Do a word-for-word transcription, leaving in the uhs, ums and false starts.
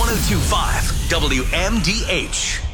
one oh two point five W M D H.